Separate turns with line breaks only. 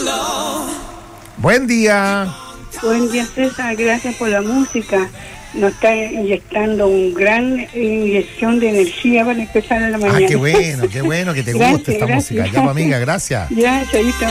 Buen día.
Buen día, César. Gracias por la música. Nos está inyectando un gran inyección de energía para empezar en la mañana.
Qué bueno que te guste esta música. Ya, pues, amiga, gracias.
Ya, chavito.